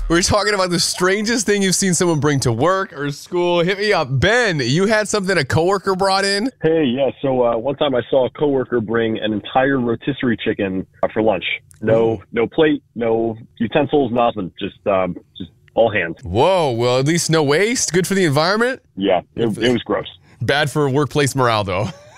We're talking about the strangest thing you've seen someone bring to work or school. Hit me up. Ben, you had something a coworker brought in? Hey, yeah. So one time I saw a coworker bring an entire rotisserie chicken for lunch. No plate, no utensils, nothing. Just all hands. Whoa. Well, at least no waste. Good for the environment. Yeah, it was gross. Bad for workplace morale, though.